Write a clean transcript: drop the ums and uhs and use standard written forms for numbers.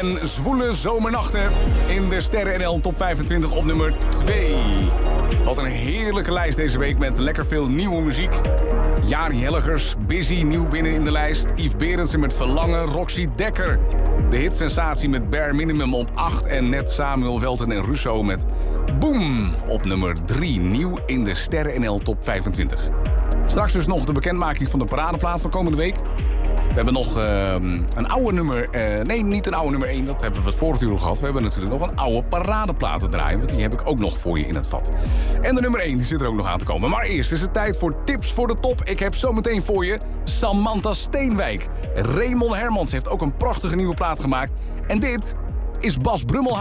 en zwoele zomernachten in de Sterren NL Top 25 op nummer 2. Wat een heerlijke lijst deze week met lekker veel nieuwe muziek. Jari Hellegers, Busy, nieuw binnen in de lijst. Yves Berendsen met Verlangen, Roxy Dekker. De hitsensatie met Bare Minimum op 8 en net Samuel Welten en Russo met Boom op nummer 3. Nieuw in de Sterren NL Top 25. Straks dus nog de bekendmaking van de paradeplaat van komende week. We hebben nog een oude nummer... nee, niet een oude nummer 1, dat hebben we het vorige uur gehad. We hebben natuurlijk nog een oude paradeplaat te draaien, want die heb ik ook nog voor je in het vat. En de nummer 1, die zit er ook nog aan te komen. Maar eerst is het tijd voor tips voor de top. Ik heb zometeen voor je Samantha Steenwijk. Raymond Hermans heeft ook een prachtige nieuwe plaat gemaakt. En dit is Bas Brummelhuis.